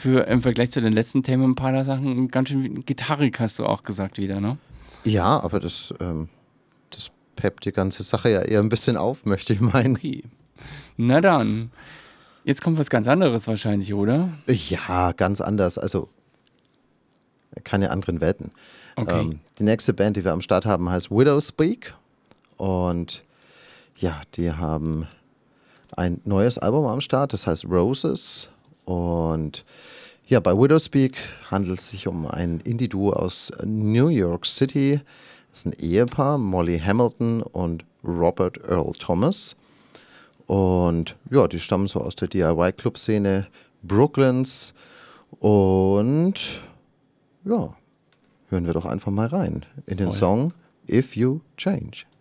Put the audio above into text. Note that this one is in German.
im Vergleich zu den letzten Tame Impala Sachen ganz schön gitarrig, hast du auch gesagt wieder, ne? Ja, aber das peppt die ganze Sache ja eher ein bisschen auf, möchte ich meinen. Okay. Na dann. Jetzt kommt was ganz anderes wahrscheinlich, oder? Ja, ganz anders. Also keine anderen Welten. Okay. Die nächste Band, die wir am Start haben, heißt Widowspeak. Und ja, die haben ein neues Album am Start, das heißt Roses. Und ja, bei Widowspeak handelt es sich um ein Indie-Duo aus New York City. Das ist ein Ehepaar, Molly Hamilton und Robert Earl Thomas. Und ja, die stammen so aus der DIY-Club-Szene Brooklyns. Und ja, hören wir doch einfach mal rein in den Voll. Song If You Change.